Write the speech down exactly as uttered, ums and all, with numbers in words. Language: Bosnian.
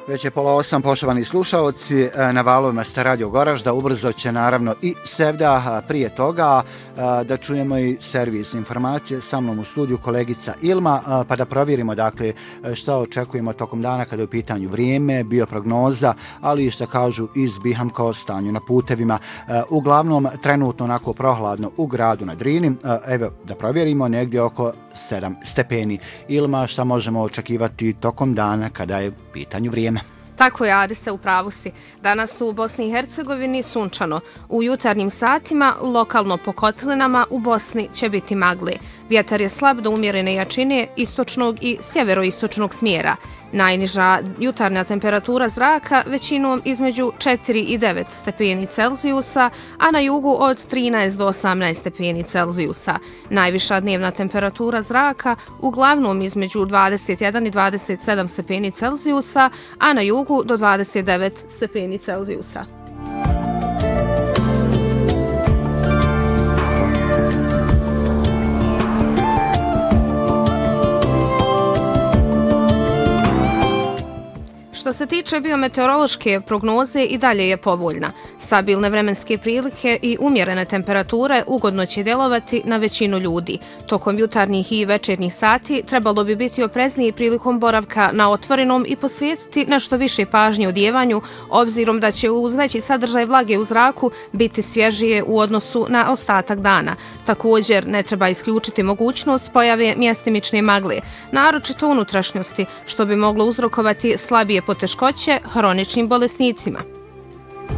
Već je pola osam, poštovani slušaoci, na valovima ste Radio Goražda, ubrzo će naravno i Sevda. Prije toga da čujemo i servis informacije sa mnom u studiju kolegica Ilma, pa da provjerimo dakle šta očekujemo tokom dana kada je u pitanju vrijeme, bioprognoza, ali i što kažu iz Bihamka o stanju na putevima. Uglavnom trenutno onako prohladno u gradu na Drini, evo da provjerimo, negdje oko sedam stepeni. Ilma, šta možemo očekivati tokom dana kada je u pitanju vrijeme? Tako je, Adise, u pravu si. Danas u Bosni i Hercegovini sunčano. U jutarnjim satima, lokalno po kotlinama, u Bosni će biti magli. Vjetar je slab do umjerene jačine istočnog i sjeveroistočnog smjera. Najniža jutarnja temperatura zraka većinom između četiri i devet stepeni Celzijusa, a na jugu od trinaest do osamnaest stepeni Celzijusa. Najviša dnevna temperatura zraka uglavnom između dvadeset jedan i dvadeset sedam stepeni Celzijusa, a na jugu do dvadeset devet stepeni Celzijusa. Što se tiče biometeorološke prognoze, i dalje je povoljna. Stabilne vremenske prilike i umjerene temperature ugodno će djelovati na većinu ljudi. Tokom jutarnjih i večernjih sati trebalo bi biti oprezniji prilikom boravka na otvorenom i posvetiti nešto više pažnje odjevanju, obzirom da će uz veći sadržaj vlage u zraku biti svježije u odnosu na ostatak dana. Također, ne treba isključiti mogućnost pojave mjestimične magle, naročito unutrašnjosti, što bi moglo uzrokovati slabije poteškoće hroničnim bolesnicima.